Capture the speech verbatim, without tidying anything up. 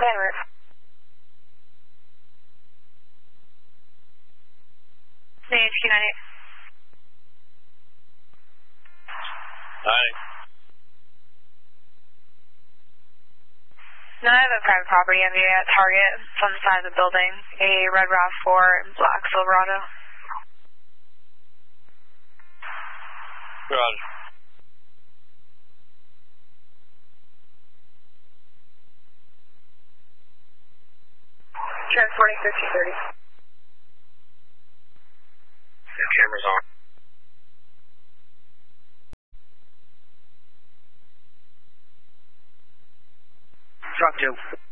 Okay, route. H Q ninety-eight. Hi. No, I have a private property M V A at Target. It's on the side of the building. A red RAV four and black Silverado. Roger. Transporting fifty thirty. The camera's on. Truck two.